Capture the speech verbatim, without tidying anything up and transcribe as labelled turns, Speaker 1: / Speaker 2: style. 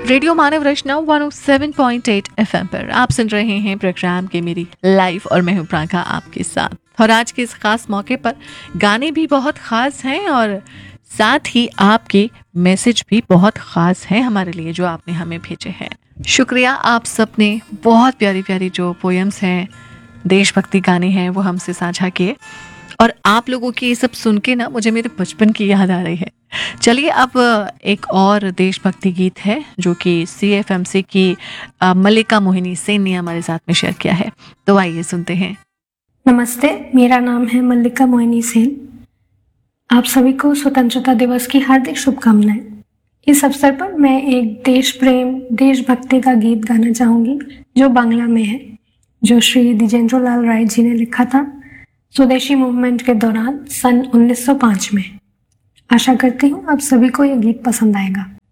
Speaker 1: Radio मानव रचना एक सौ सात पॉइंट आठ एफएम पर आप सुन रहे हैं प्रोग्राम के मेरी लाइफ और मैं हूं प्रांका आपके साथ। और आज के इस खास मौके पर गाने भी बहुत खास हैं और साथ ही आपके मैसेज भी बहुत खास हैं हमारे लिए जो आपने हमें भेजे हैं। शुक्रिया, आप सबने बहुत प्यारी प्यारी जो पोएम्स हैं, देशभक्ति गाने हैं वो हमसे साझा किए और आप लोगों की ये सब सुन के ना मुझे मेरे बचपन की याद आ रही है। चलिए अब एक और देशभक्ति गीत है जो कि सी एफ एम सी की मल्लिका मोहिनी सेन ने हमारे साथ में शेयर किया है, तो आइए सुनते हैं।
Speaker 2: नमस्ते, मेरा नाम है मल्लिका मोहिनी सेन। आप सभी को स्वतंत्रता दिवस की हार्दिक शुभकामनाएं। इस अवसर पर मैं एक देश प्रेम देशभक्ति का गीत गाना चाहूंगी जो बांग्ला में है, जो श्री द्विजेंद्र लाल राय जी ने लिखा था स्वदेशी मूवमेंट के दौरान सन उन्नीस सौ पाँच में। आशा करती हूँ आप सभी को यह गीत पसंद आएगा।